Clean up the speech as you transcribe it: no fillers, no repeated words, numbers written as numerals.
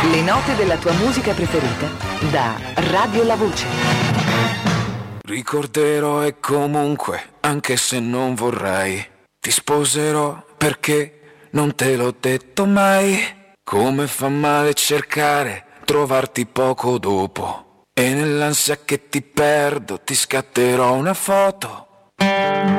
Le note della tua musica preferita da Radio La Voce. Ricorderò e comunque, anche se non vorrei, ti sposerò perché non te l'ho detto mai. Come fa male cercare, trovarti poco dopo. E nell'ansia che ti perdo ti scatterò una foto